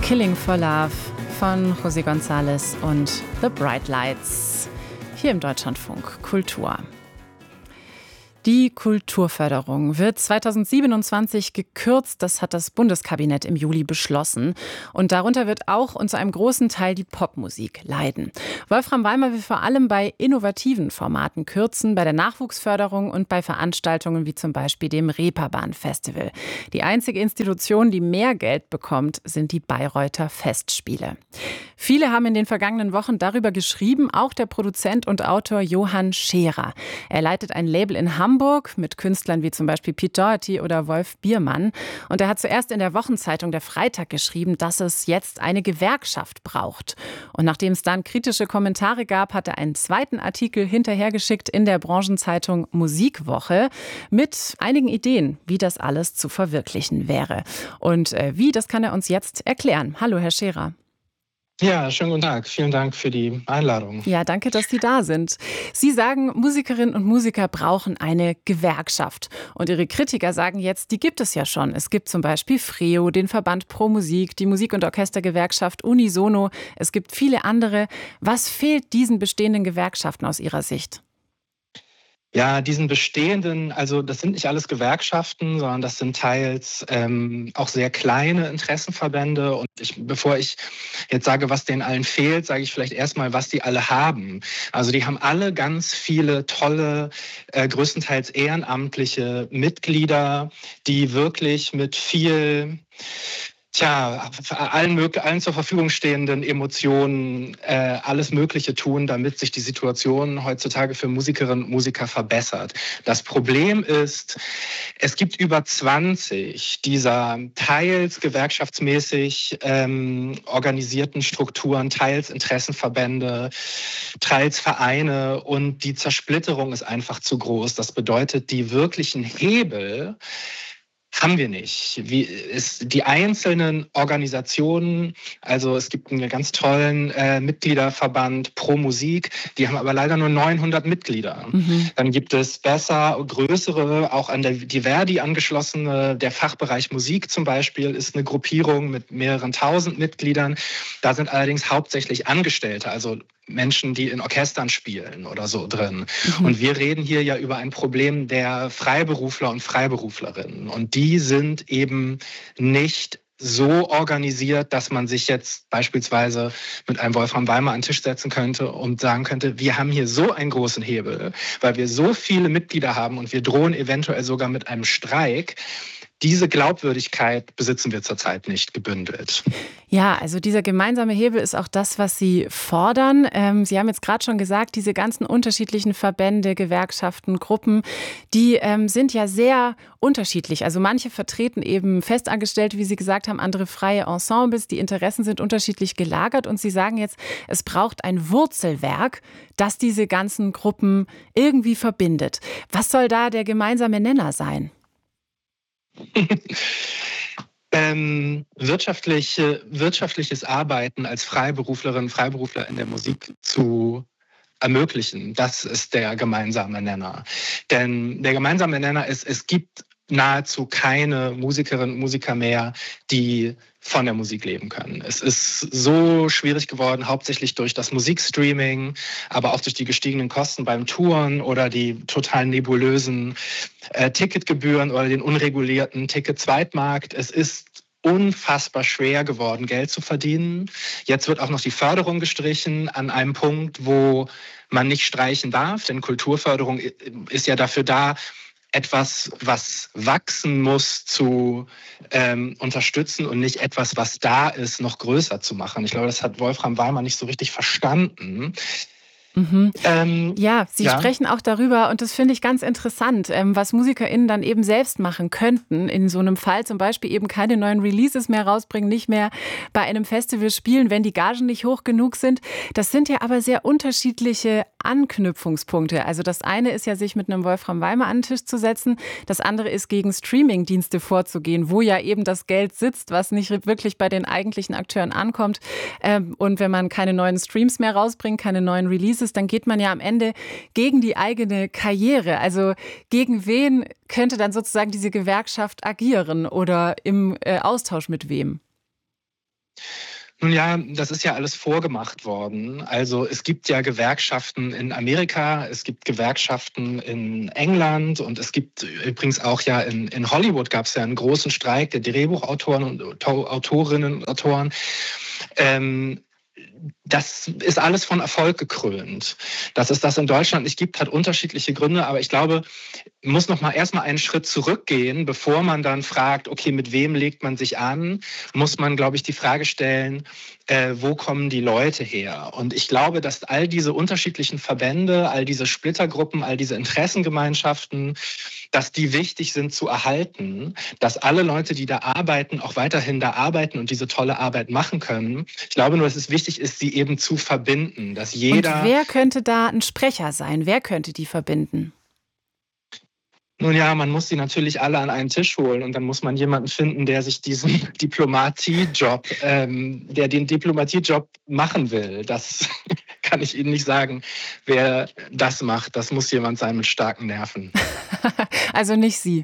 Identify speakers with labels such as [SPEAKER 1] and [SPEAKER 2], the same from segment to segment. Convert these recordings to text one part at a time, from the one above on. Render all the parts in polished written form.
[SPEAKER 1] Killing for Love von José González und The Bright Lights hier im Deutschlandfunk Kultur. Die Kulturförderung wird 2027 gekürzt. Das hat das Bundeskabinett im Juli beschlossen. Und darunter wird auch und zu einem großen Teil die Popmusik leiden. Wolfram Weimer will vor allem bei innovativen Formaten kürzen, bei der Nachwuchsförderung und bei Veranstaltungen wie zum Beispiel dem Reeperbahn-Festival. Die einzige Institution, die mehr Geld bekommt, sind die Bayreuther Festspiele. Viele haben in den vergangenen Wochen darüber geschrieben, auch der Produzent und Autor Johann Scherer. Er leitet ein Label in Hamburg mit Künstlern wie zum Beispiel Pete Doherty oder Wolf Biermann. Und er hat zuerst in der Wochenzeitung Der Freitag geschrieben, dass es jetzt eine Gewerkschaft braucht. Und nachdem es dann kritische Kommentare gab, hat er einen zweiten Artikel hinterhergeschickt in der Branchenzeitung Musikwoche mit einigen Ideen, wie das alles zu verwirklichen wäre. Und wie, das kann er uns jetzt erklären. Hallo, Herr Scherer.
[SPEAKER 2] Ja, schönen guten Tag. Vielen Dank für die Einladung.
[SPEAKER 1] Ja, danke, dass Sie da sind. Sie sagen, Musikerinnen und Musiker brauchen eine Gewerkschaft. Und Ihre Kritiker sagen jetzt, die gibt es ja schon. Es gibt zum Beispiel FREO, den Verband Pro Musik, die Musik- und Orchestergewerkschaft Unisono. Es gibt viele andere. Was fehlt diesen bestehenden Gewerkschaften aus Ihrer Sicht?
[SPEAKER 2] Ja, diesen bestehenden, also das sind nicht alles Gewerkschaften, sondern das sind teils auch sehr kleine Interessenverbände. Und bevor ich jetzt sage, was denen allen fehlt, sage ich vielleicht erstmal, was die alle haben. Also die haben alle ganz viele tolle, größtenteils ehrenamtliche Mitglieder, die wirklich mit viel allen zur Verfügung stehenden Emotionen alles Mögliche tun, damit sich die Situation heutzutage für Musikerinnen und Musiker verbessert. Das Problem ist, es gibt über 20 dieser teils gewerkschaftsmäßig organisierten Strukturen, teils Interessenverbände, teils Vereine, und die Zersplitterung ist einfach zu groß. Das bedeutet, die wirklichen Hebel haben wir nicht. Die einzelnen Organisationen, also es gibt einen ganz tollen Mitgliederverband Pro Musik, die haben aber leider nur 900 Mitglieder. Mhm. Dann gibt es größere, auch an die Verdi angeschlossene, der Fachbereich Musik zum Beispiel ist eine Gruppierung mit mehreren tausend Mitgliedern. Da sind allerdings hauptsächlich Angestellte, also Menschen, die in Orchestern spielen oder so drin. Mhm. Und wir reden hier ja über ein Problem der Freiberufler und Freiberuflerinnen. Und die sind eben nicht so organisiert, dass man sich jetzt beispielsweise mit einem Wolfram Weimer an den Tisch setzen könnte und sagen könnte, wir haben hier so einen großen Hebel, weil wir so viele Mitglieder haben und wir drohen eventuell sogar mit einem Streik. Diese Glaubwürdigkeit besitzen wir zurzeit nicht gebündelt.
[SPEAKER 1] Ja, also dieser gemeinsame Hebel ist auch das, was Sie fordern. Sie haben jetzt gerade schon gesagt, diese ganzen unterschiedlichen Verbände, Gewerkschaften, Gruppen, die sind ja sehr unterschiedlich. Also manche vertreten eben Festangestellte, wie Sie gesagt haben, andere freie Ensembles. Die Interessen sind unterschiedlich gelagert und Sie sagen jetzt, es braucht ein Wurzelwerk, das diese ganzen Gruppen irgendwie verbindet. Was soll da der gemeinsame Nenner sein?
[SPEAKER 2] Wirtschaftliches Arbeiten als Freiberuflerinnen, Freiberufler in der Musik zu ermöglichen, das ist der gemeinsame Nenner. Denn der gemeinsame Nenner ist, es gibt nahezu keine Musikerinnen und Musiker mehr, die von der Musik leben können. Es ist so schwierig geworden, hauptsächlich durch das Musikstreaming, aber auch durch die gestiegenen Kosten beim Touren oder die total nebulösen Ticketgebühren oder den unregulierten Ticket-Zweitmarkt. Es ist unfassbar schwer geworden, Geld zu verdienen. Jetzt wird auch noch die Förderung gestrichen an einem Punkt, wo man nicht streichen darf, denn Kulturförderung ist ja dafür da, etwas, was wachsen muss, zu unterstützen und nicht etwas, was da ist, noch größer zu machen. Ich glaube, das hat Wolfram Weimer nicht so richtig verstanden.
[SPEAKER 1] Mhm. Sie sprechen auch darüber, und das finde ich ganz interessant, was MusikerInnen dann eben selbst machen könnten in so einem Fall, zum Beispiel eben keine neuen Releases mehr rausbringen, nicht mehr bei einem Festival spielen, wenn die Gagen nicht hoch genug sind. Das sind ja aber sehr unterschiedliche Anknüpfungspunkte. Also das eine ist ja, sich mit einem Wolfram Weimer an den Tisch zu setzen. Das andere ist, gegen Streamingdienste vorzugehen, wo ja eben das Geld sitzt, was nicht wirklich bei den eigentlichen Akteuren ankommt. Und wenn man keine neuen Streams mehr rausbringt, keine neuen Releases, dann geht man ja am Ende gegen die eigene Karriere. Also gegen wen könnte dann sozusagen diese Gewerkschaft agieren oder im Austausch mit wem?
[SPEAKER 2] Nun ja, das ist ja alles vorgemacht worden. Also es gibt ja Gewerkschaften in Amerika, es gibt Gewerkschaften in England und es gibt übrigens auch ja in Hollywood gab es ja einen großen Streik der Drehbuchautoren und Autorinnen und Autoren. Das ist alles von Erfolg gekrönt. Dass es das in Deutschland nicht gibt, hat unterschiedliche Gründe, aber ich glaube, man muss noch mal erstmal einen Schritt zurückgehen, bevor man dann fragt, okay, mit wem legt man sich an, muss man, glaube ich, die Frage stellen, wo kommen die Leute her? Und ich glaube, dass all diese unterschiedlichen Verbände, all diese Splittergruppen, all diese Interessengemeinschaften, dass die wichtig sind zu erhalten, dass alle Leute, die da arbeiten, auch weiterhin da arbeiten und diese tolle Arbeit machen können. Ich glaube nur, dass es wichtig ist, sie eben zu verbinden, dass jeder...
[SPEAKER 1] Und wer könnte da ein Sprecher sein? Wer könnte die verbinden?
[SPEAKER 2] Nun ja, man muss sie natürlich alle an einen Tisch holen und dann muss man jemanden finden, der sich diesen Diplomatiejob, der den Diplomatiejob machen will. Das kann ich Ihnen nicht sagen, wer das macht. Das muss jemand sein mit starken Nerven.
[SPEAKER 1] Also nicht Sie.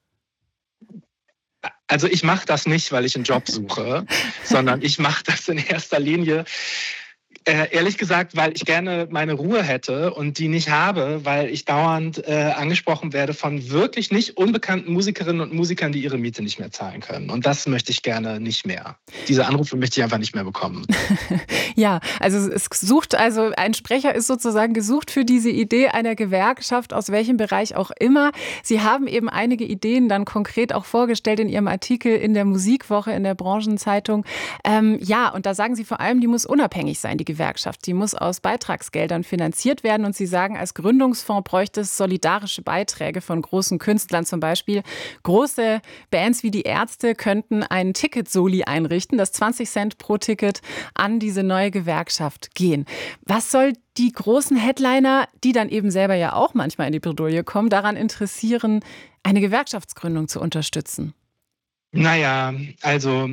[SPEAKER 2] Also ich mache das nicht, weil ich einen Job suche, sondern ich mache das in erster Linie, ehrlich gesagt, weil ich gerne meine Ruhe hätte und die nicht habe, weil ich dauernd angesprochen werde von wirklich nicht unbekannten Musikerinnen und Musikern, die ihre Miete nicht mehr zahlen können. Und das möchte ich gerne nicht mehr. Diese Anrufe möchte ich einfach nicht mehr bekommen.
[SPEAKER 1] Ja, also ein Sprecher ist sozusagen gesucht für diese Idee einer Gewerkschaft, aus welchem Bereich auch immer. Sie haben eben einige Ideen dann konkret auch vorgestellt in Ihrem Artikel in der Musikwoche, in der Branchenzeitung. Ja, und da sagen Sie vor allem, die muss unabhängig sein, die Gewerkschaft. Die muss aus Beitragsgeldern finanziert werden. Und Sie sagen, als Gründungsfonds bräuchte es solidarische Beiträge von großen Künstlern zum Beispiel. Große Bands wie die Ärzte könnten einen Ticket-Soli einrichten, das 20 Cent pro Ticket an diese neue Gewerkschaft gehen. Was soll die großen Headliner, die dann eben selber ja auch manchmal in die Bredouille kommen, daran interessieren, eine Gewerkschaftsgründung zu unterstützen?
[SPEAKER 2] Naja, also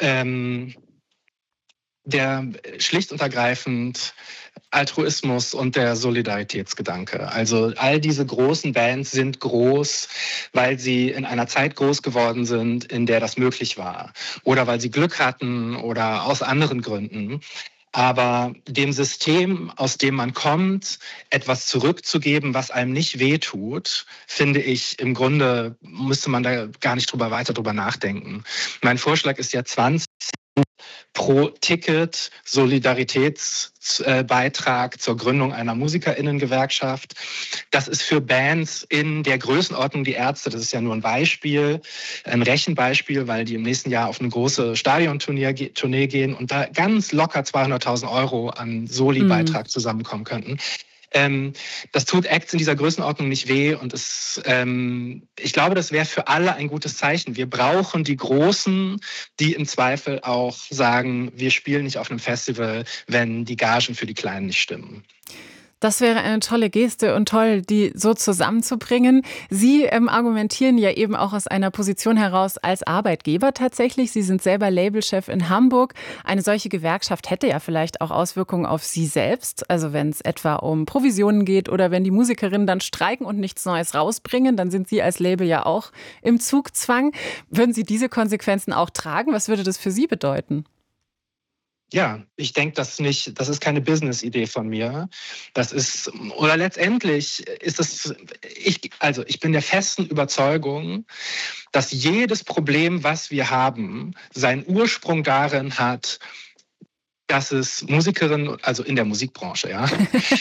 [SPEAKER 2] der schlicht und ergreifend Altruismus und der Solidaritätsgedanke. Also all diese großen Bands sind groß, weil sie in einer Zeit groß geworden sind, in der das möglich war. Oder weil sie Glück hatten oder aus anderen Gründen. Aber dem System, aus dem man kommt, etwas zurückzugeben, was einem nicht wehtut, finde ich, im Grunde müsste man da gar nicht weiter drüber nachdenken. Mein Vorschlag ist ja 20 pro Ticket Solidaritätsbeitrag zur Gründung einer MusikerInnen-Gewerkschaft. Das ist für Bands in der Größenordnung die Ärzte, das ist ja nur ein Beispiel, ein Rechenbeispiel, weil die im nächsten Jahr auf eine große Stadiontournee gehen und da ganz locker 200.000 € an Soli-Beitrag zusammenkommen könnten. Das tut Acts in dieser Größenordnung nicht weh und ich glaube, das wäre für alle ein gutes Zeichen. Wir brauchen die Großen, die im Zweifel auch sagen, wir spielen nicht auf einem Festival, wenn die Gagen für die Kleinen nicht stimmen.
[SPEAKER 1] Das wäre eine tolle Geste und toll, die so zusammenzubringen. Sie argumentieren ja eben auch aus einer Position heraus als Arbeitgeber tatsächlich. Sie sind selber Labelchef in Hamburg. Eine solche Gewerkschaft hätte ja vielleicht auch Auswirkungen auf Sie selbst. Also wenn es etwa um Provisionen geht oder wenn die Musikerinnen dann streiken und nichts Neues rausbringen, dann sind Sie als Label ja auch im Zugzwang. Würden Sie diese Konsequenzen auch tragen? Was würde das für Sie bedeuten?
[SPEAKER 2] Ja, ich denke das nicht, das ist keine Business-Idee von mir. Oder letztendlich ist es, ich bin der festen Überzeugung, dass jedes Problem, was wir haben, seinen Ursprung darin hat, dass es Musikerinnen, also in der Musikbranche, ja,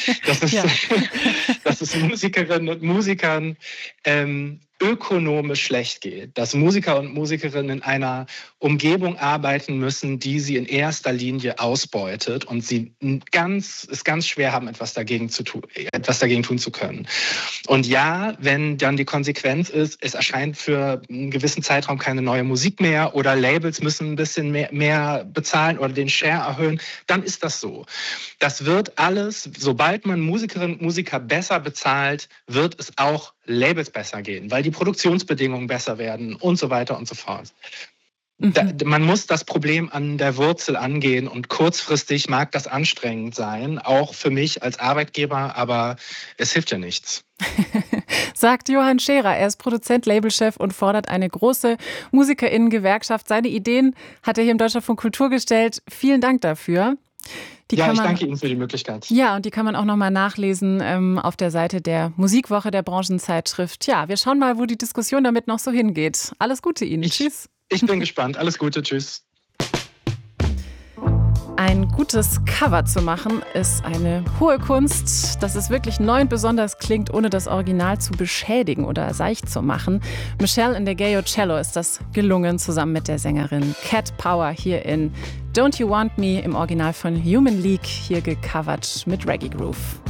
[SPEAKER 2] dass es Musikerinnen und Musikern ökonomisch schlecht geht, dass Musiker und Musikerinnen in einer Umgebung arbeiten müssen, die sie in erster Linie ausbeutet und sie es ganz schwer haben, etwas dagegen tun zu können. Und ja, wenn dann die Konsequenz ist, es erscheint für einen gewissen Zeitraum keine neue Musik mehr oder Labels müssen ein bisschen mehr bezahlen oder den Share erhöhen, dann ist das so. Das wird alles, sobald man Musikerinnen und Musiker besser bezahlt, wird es auch Labels besser gehen, weil die Produktionsbedingungen besser werden und so weiter und so fort. Man muss das Problem an der Wurzel angehen und kurzfristig mag das anstrengend sein, auch für mich als Arbeitgeber, aber es hilft ja nichts.
[SPEAKER 1] Sagt Johann Scherer. Er ist Produzent, Labelchef und fordert eine große MusikerInnen-Gewerkschaft. Seine Ideen hat er hier im Deutschlandfunk Kultur gestellt. Vielen Dank dafür.
[SPEAKER 2] Ich danke Ihnen für die Möglichkeit.
[SPEAKER 1] Ja, und die kann man auch nochmal nachlesen auf der Seite der Musikwoche der Branchenzeitschrift. Ja, wir schauen mal, wo die Diskussion damit noch so hingeht. Alles Gute Ihnen. Tschüss.
[SPEAKER 2] Ich bin gespannt. Alles Gute. Tschüss.
[SPEAKER 1] Ein gutes Cover zu machen, ist eine hohe Kunst, dass es wirklich neu und besonders klingt, ohne das Original zu beschädigen oder seicht zu machen. Michelle Ndegeocello ist das gelungen, zusammen mit der Sängerin Cat Power hier in Don't You Want Me im Original von Human League, hier gecovert mit Reggae Groove.